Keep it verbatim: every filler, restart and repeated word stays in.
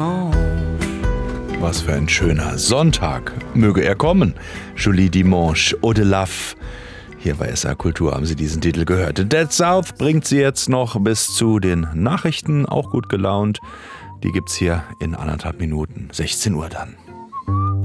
dimanche. Was für ein schöner Sonntag. Möge er kommen. Joli Dimanche, Eau de Lave. Hier bei S R Kultur haben Sie diesen Titel gehört. Dead South bringt Sie jetzt noch bis zu den Nachrichten, auch gut gelaunt. Die gibt's hier in anderthalb Minuten, sechzehn Uhr dann.